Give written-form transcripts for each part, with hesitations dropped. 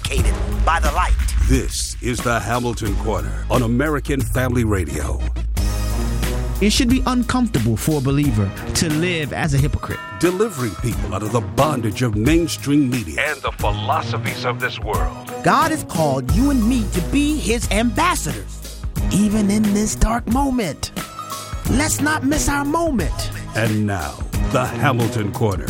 educated by the light. This is the Hamilton Corner on American Family Radio. It should be uncomfortable for a believer to live as a hypocrite. Delivering people out of the bondage of mainstream media and the philosophies of this world. God has called you and me to be his ambassadors, even in this dark moment. Let's not miss our moment. And now, the Hamilton Corner.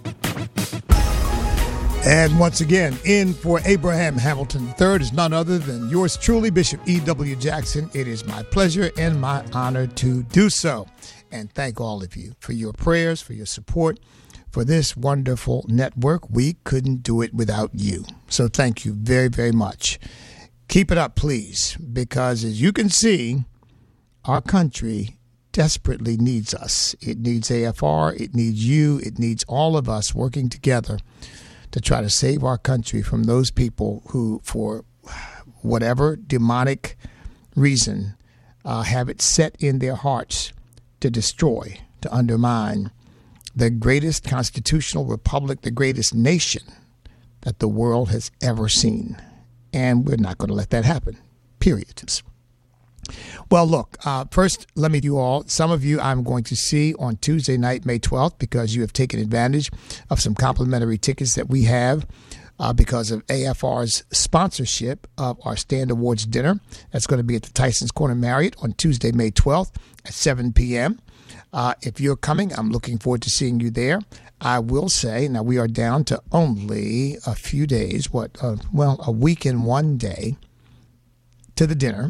And once again, in for Abraham Hamilton III is none other than yours truly, Bishop E.W. Jackson. It is my pleasure and my honor to do so. And thank all of you for your prayers, for your support, for this wonderful network. We couldn't do it without you. So thank you very, very much. Keep it up, please, because as you can see, our country desperately needs us. It needs AFR. It needs you. It needs all of us working together to try to save our country from those people who, for whatever demonic reason, have it set in their hearts to destroy, to undermine the greatest constitutional republic, the greatest nation that the world has ever seen. And we're not going to let that happen, period. Well, look, first, let me do all. Some of you I'm going to see on Tuesday night, May 12th, because you have taken advantage of some complimentary tickets that we have because of AFR's sponsorship of our Stand Awards dinner. That's going to be at the Tyson's Corner Marriott on Tuesday, May 12th at 7 p.m. If you're coming, I'm looking forward to seeing you there. I will say, now we are down to only a few days, a week and 1 day to the dinner.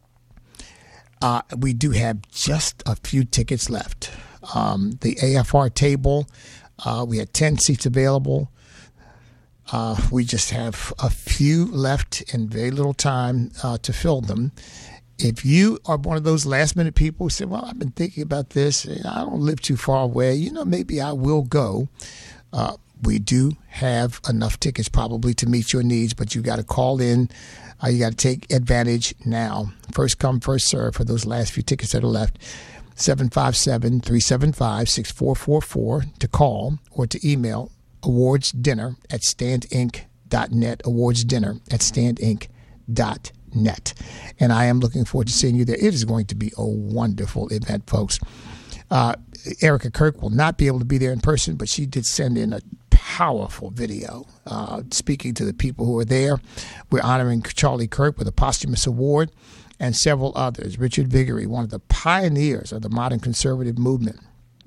We do have just a few tickets left. The AFR table, we had 10 seats available. We just have a few left and very little time to fill them. If you are one of those last-minute people who say, well, I've been thinking about this. I don't live too far away. Maybe I will go. We do have enough tickets probably to meet your needs, but you got to call in. You got to take advantage now. First come, first serve for those last few tickets that are left. 757-375-6444 to call or to email awardsdinner@standinc.net, awardsdinner@standinc.net. And I am looking forward to seeing you there. It is going to be a wonderful event, folks. Erica Kirk will not be able to be there in person, but she did send in a powerful video speaking to the people who are there. We're honoring Charlie Kirk with a posthumous award and several others. Richard Viguerie, one of the pioneers of the modern conservative movement.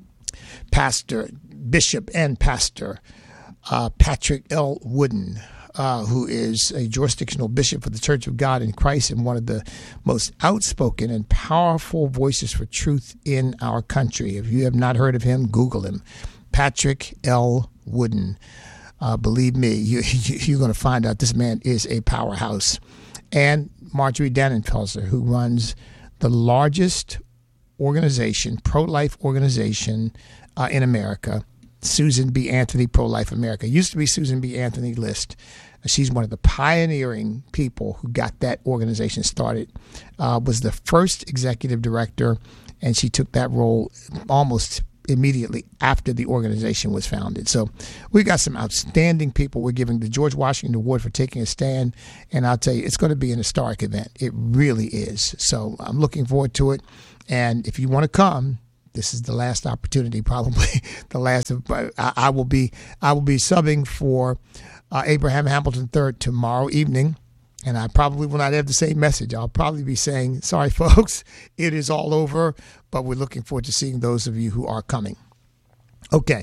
Bishop and Pastor Patrick L. Wooden, who is a jurisdictional bishop for the Church of God in Christ and one of the most outspoken and powerful voices for truth in our country. If you have not heard of him, Google him. Patrick L. Wooden. Believe me, you're going to find out this man is a powerhouse. And Marjorie Dannenfelser, who runs the largest organization, pro-life organization in America, Susan B. Anthony Pro-Life America. It used to be Susan B. Anthony List. She's one of the pioneering people who got that organization started, was the first executive director, and she took that role almost immediately after the organization was founded. So we got some outstanding people. We're giving the George Washington Award for taking a stand, and I'll tell you, it's going to be an historic event. It really is. So I'm looking forward to it, and if you want to come, this is the last opportunity, probably the last. I will be subbing for Abraham Hamilton III tomorrow evening, and I probably will not have the same message. I'll probably be saying, sorry, folks, it is all over, but we're looking forward to seeing those of you who are coming. Okay.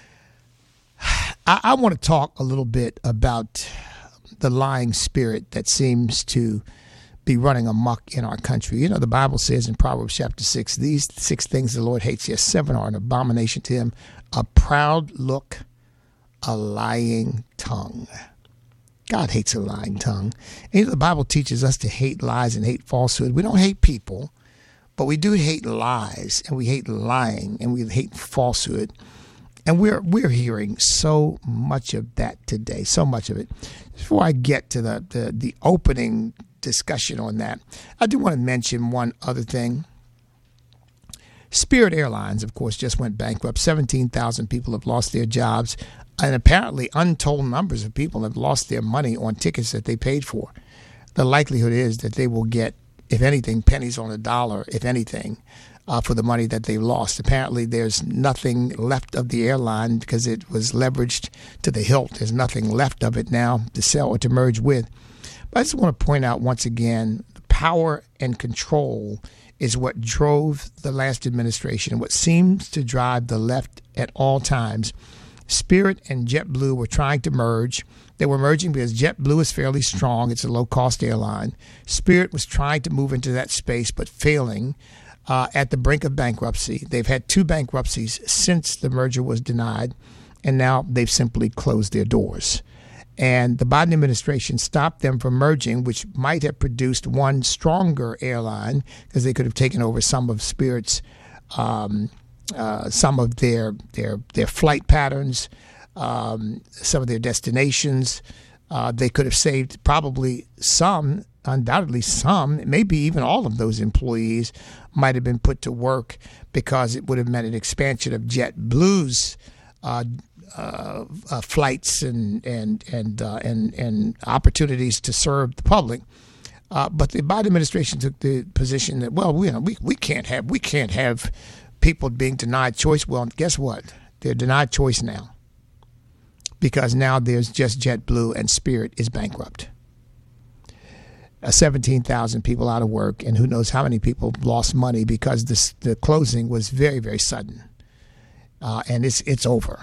I want to talk a little bit about the lying spirit that seems to be running amok in our country. The Bible says in Proverbs chapter 6, these 6 things the Lord hates. Yes, 7 are an abomination to him: a proud look, a lying tongue. God hates a lying tongue. And the Bible teaches us to hate lies and hate falsehood. We don't hate people, but we do hate lies, and we hate lying, and we hate falsehood. And we're hearing so much of that today, so much of it. Before I get to the opening discussion on that, I do want to mention one other thing. Spirit Airlines, of course, just went bankrupt. 17,000 people have lost their jobs. And apparently untold numbers of people have lost their money on tickets that they paid for. The likelihood is that they will get, if anything, pennies on a dollar, if anything, for the money that they lost. Apparently there's nothing left of the airline because it was leveraged to the hilt. There's nothing left of it now to sell or to merge with. But I just want to point out once again, the power and control is what drove the last administration and what seems to drive the left at all times. Spirit and JetBlue were trying to merge. They were merging because JetBlue is fairly strong. It's a low-cost airline. Spirit was trying to move into that space but failing at the brink of bankruptcy. They've had 2 bankruptcies since the merger was denied, and now they've simply closed their doors. And the Biden administration stopped them from merging, which might have produced one stronger airline because they could have taken over some of Spirit's some of their flight patterns, some of their destinations. They could have saved probably some, undoubtedly some, maybe even all of those employees might have been put to work because it would have meant an expansion of JetBlue's flights and opportunities to serve the public. But the Biden administration took the position that, well, we can't have people being denied choice. Well, guess what? They're denied choice now because now there's just JetBlue and Spirit is bankrupt. 17,000 people out of work, and who knows how many people lost money because the closing was very, very sudden, and it's over.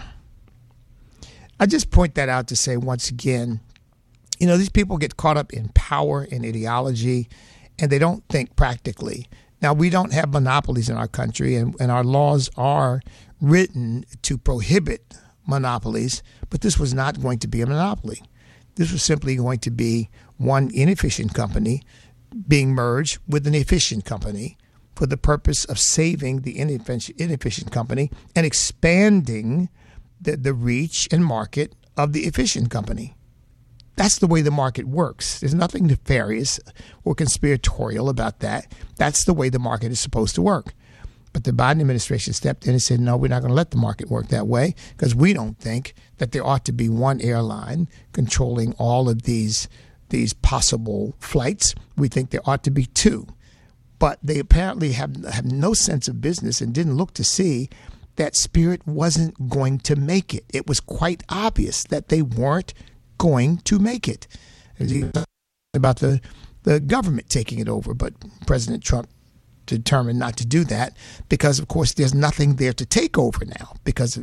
I just point that out to say once again, these people get caught up in power and ideology, and they don't think practically. Now, we don't have monopolies in our country, and our laws are written to prohibit monopolies, but this was not going to be a monopoly. This was simply going to be one inefficient company being merged with an efficient company for the purpose of saving the inefficient company and expanding the reach and market of the efficient company. That's the way the market works. There's nothing nefarious or conspiratorial about that. That's the way the market is supposed to work. But the Biden administration stepped in and said, no, we're not going to let the market work that way because we don't think that there ought to be one airline controlling all of these possible flights. We think there ought to be 2. But they apparently have no sense of business and didn't look to see that Spirit wasn't going to make it. It was quite obvious that they weren't going to make it. About the government taking it over, but President Trump determined not to do that because, of course, there's nothing there to take over now because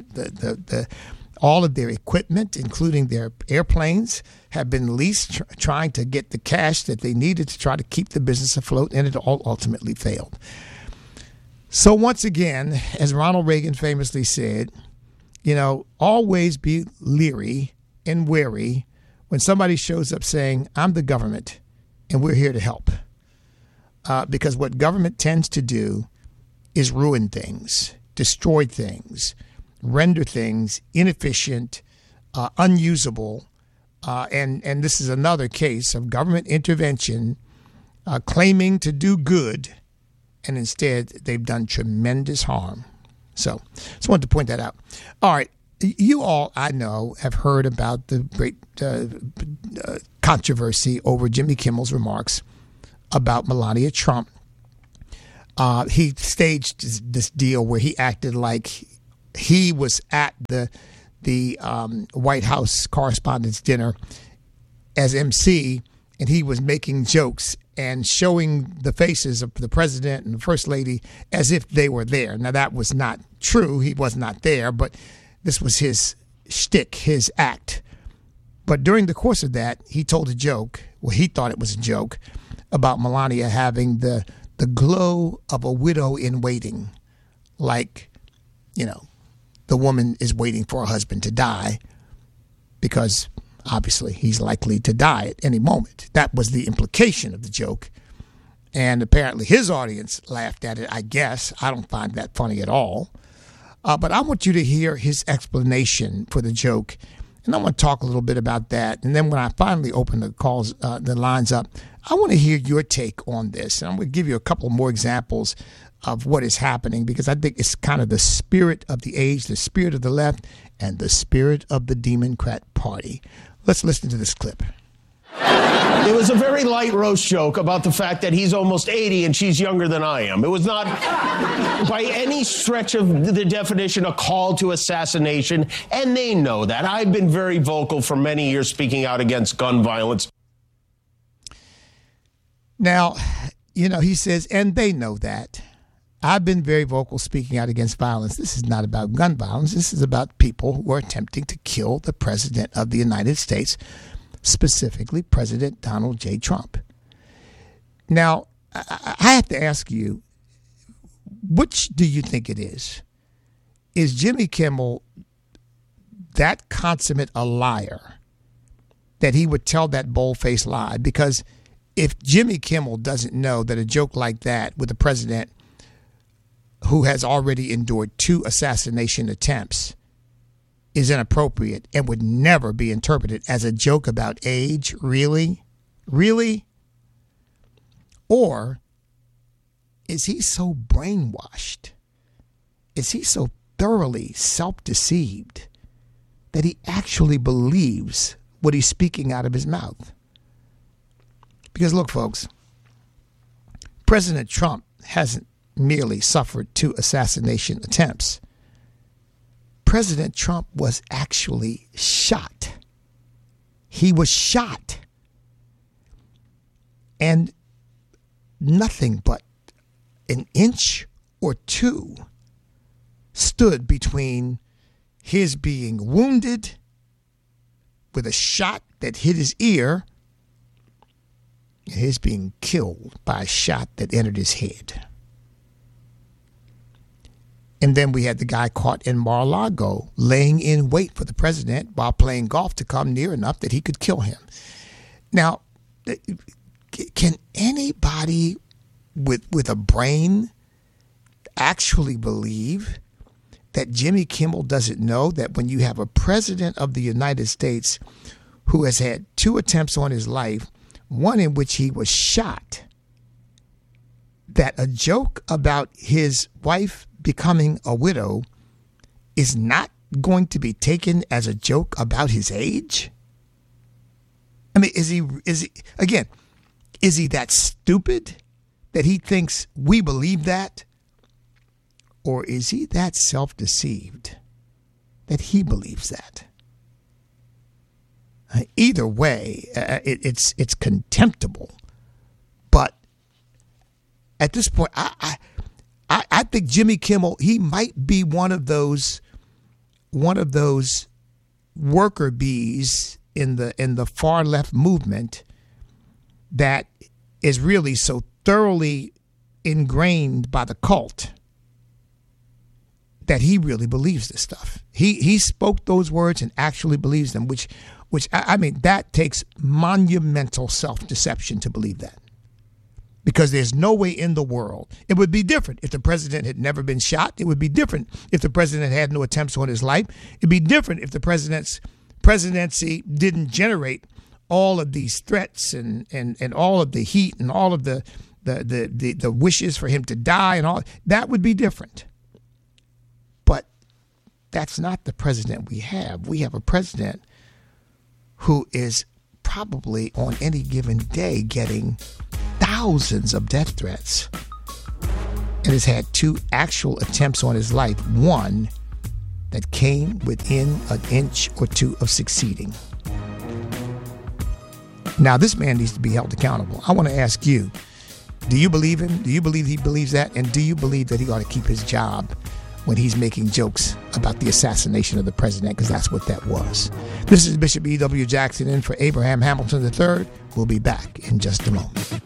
all of their equipment, including their airplanes, have been leased trying to get the cash that they needed to try to keep the business afloat, and it all ultimately failed. So once again, as Ronald Reagan famously said, always be leery and wary when somebody shows up saying, I'm the government and we're here to help. Because what government tends to do is ruin things, destroy things, render things inefficient, unusable. And this is another case of government intervention claiming to do good, and instead they've done tremendous harm. So just wanted to point that out. All right. You all, I know, have heard about the great controversy over Jimmy Kimmel's remarks about Melania Trump. He staged this deal where he acted like he was at the White House Correspondents' Dinner as MC, and he was making jokes and showing the faces of the president and the first lady as if they were there. Now, that was not true. He was not there, but this was his shtick, his act. But during the course of that, he told a joke. Well, he thought it was a joke about Melania having the glow of a widow in waiting, like, the woman is waiting for her husband to die because obviously he's likely to die at any moment. That was the implication of the joke. And apparently his audience laughed at it, I guess. I don't find that funny at all. But I want you to hear his explanation for the joke. And I want to talk a little bit about that. And then when I finally open the lines up, I want to hear your take on this. And I'm going to give you a couple more examples of what is happening because I think it's kind of the spirit of the age, the spirit of the left, and the spirit of the Democrat Party. Let's listen to this clip. It was a very light roast joke about the fact that he's almost 80 and she's younger than I am. It was not, by any stretch of the definition, a call to assassination, and they know that. I've been very vocal for many years speaking out against gun violence. Now, he says, and they know that. I've been very vocal speaking out against violence. This is not about gun violence. This is about people who are attempting to kill the President of the United States, specifically President Donald J. Trump. Now, I have to ask you, which do you think it is? Is Jimmy Kimmel that consummate a liar that he would tell that bold-faced lie? Because if Jimmy Kimmel doesn't know that a joke like that with the president who has already endured 2 assassination attempts is inappropriate and would never be interpreted as a joke about age, really? Really? Or is he so brainwashed? Is he so thoroughly self-deceived that he actually believes what he's speaking out of his mouth? Because look, folks, President Trump hasn't merely suffered 2 assassination attempts. President Trump was actually shot. He was shot. And nothing but an inch or 2 stood between his being wounded with a shot that hit his ear and his being killed by a shot that entered his head. And then we had the guy caught in Mar-a-Lago laying in wait for the president while playing golf to come near enough that he could kill him. Now, can anybody with a brain actually believe that Jimmy Kimmel doesn't know that when you have a president of the United States who has had 2 attempts on his life, one in which he was shot, that a joke about his wife becoming a widow is not going to be taken as a joke about his age? I mean, is he that stupid that he thinks we believe that? Or is he that self-deceived that he believes that? Either way, it's contemptible. But at this point, I think Jimmy Kimmel, he might be one of those worker bees in the far left movement that is really so thoroughly ingrained by the cult that he really believes this stuff. He spoke those words and actually believes them, which I mean, that takes monumental self-deception to believe that. Because there's no way in the world. It would be different if the president had never been shot. It would be different if the president had no attempts on his life. It'd be different if the president's presidency didn't generate all of these threats and all of the heat and all of the wishes for him to die and all. That would be different. But that's not the president we have. We have a president who is probably on any given day getting thousands of death threats and has had 2 actual attempts on his life, one that came within an inch or 2 of succeeding. Now, this man needs to be held accountable. I want to ask you, do you believe him? Do you believe he believes that? And do you believe that he ought to keep his job when he's making jokes about the assassination of the president? Because that's what that was. This is Bishop E.W. Jackson in for Abraham Hamilton III. We'll be back in just a moment.